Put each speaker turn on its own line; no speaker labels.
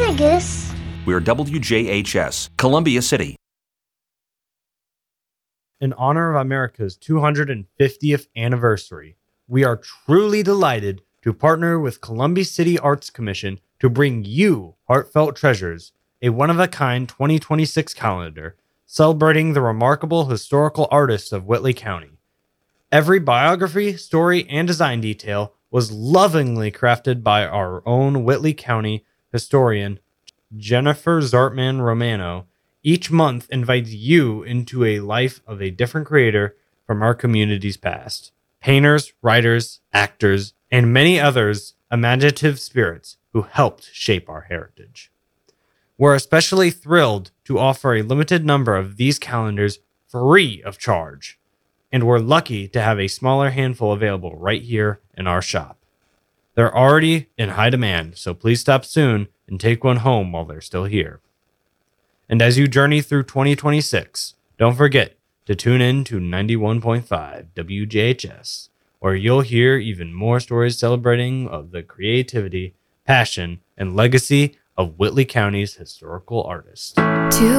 Goose.
We're WJHS, Columbia City.
In honor of America's 250th anniversary, we are truly delighted to partner with Columbia City Arts Commission to bring you Heartfelt Treasures, a one-of-a-kind 2026 calendar celebrating the remarkable historical artists of Whitley County. Every biography, story, and design detail was lovingly crafted by our own Whitley County historian, Jennifer Zartman Romano. Each month invites you into a life of a different creator from our community's past. Painters, writers, actors, and many others imaginative spirits who helped shape our heritage. We're especially thrilled to offer a limited number of these calendars free of charge, and we're lucky to have a smaller handful available right here in our shop. They're already in high demand, so please stop soon and take one home while they're still here. And as you journey through 2026, don't forget to tune in to 91.5 WJHS, where you'll hear even more stories celebrating of the creativity, passion, and legacy of Whitley County's historical artists.